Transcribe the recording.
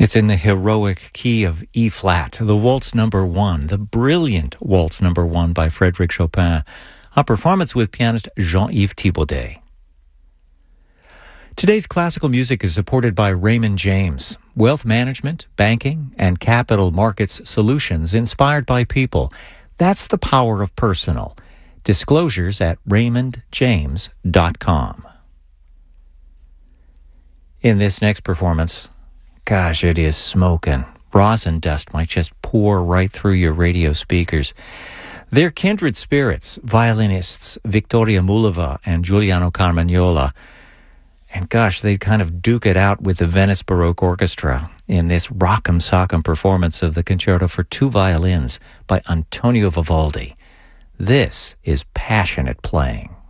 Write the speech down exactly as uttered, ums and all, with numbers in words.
It's in the heroic key of E flat, the waltz number one, the brilliant waltz number one by Frédéric Chopin, a performance with pianist Jean-Yves Thibaudet. Today's classical music is supported by Raymond James, wealth management, banking, and capital markets solutions inspired by people. That's the power of personal. Disclosures at raymond james dot com. In this next performance, gosh, it is smoking. Rosin dust might just pour right through your radio speakers. They're kindred spirits, violinists Victoria Mulova and Giuliano Carmagnola. And gosh, they kind of duke it out with the Venice Baroque Orchestra in this rock'em sock'em performance of the Concerto for Two Violins by Antonio Vivaldi. This is passionate playing.